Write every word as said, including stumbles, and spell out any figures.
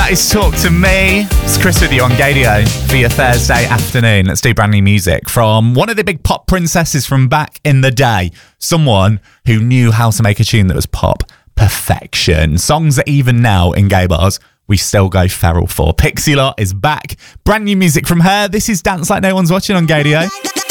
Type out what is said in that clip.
That is Talk to Me. It's Chris with you on Gadio for your Thursday afternoon. Let's do brand new music from one of the big pop princesses from back in the day. Someone who knew how to make a tune that was pop perfection. Songs that even now in gay bars we still go feral for. Pixie Lott is back. Brand new music from her. This is Dance Like No One's Watching on Gadio.